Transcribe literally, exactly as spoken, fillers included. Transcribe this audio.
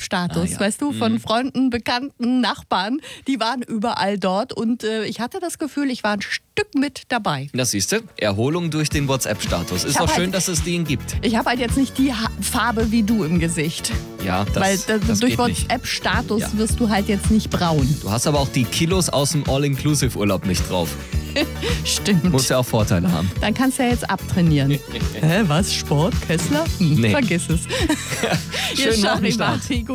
WhatsApp-Status, Ah, ja. weißt du, von Freunden, Bekannten, Nachbarn, die waren überall dort und äh, ich hatte das Gefühl, ich war ein Stück mit dabei. Das siehst du, Erholung durch den WhatsApp-Status. Ist hab auch schön, halt- dass es den gibt. Ich habe halt jetzt nicht die ha- Farbe wie du im Gesicht, Ja, das, weil äh, das durch geht nicht. WhatsApp-Status Ja. wirst du halt jetzt nicht braun. Du hast aber auch die Kilos aus dem All-Inclusive-Urlaub nicht drauf. Stimmt. Muss ja auch Vorteile haben. Dann kannst du ja jetzt abtrainieren. Hä, was? Sport? Kessler? Hm, Nee. Vergiss es. Hier Schönen ist Wochenstart. Charivari.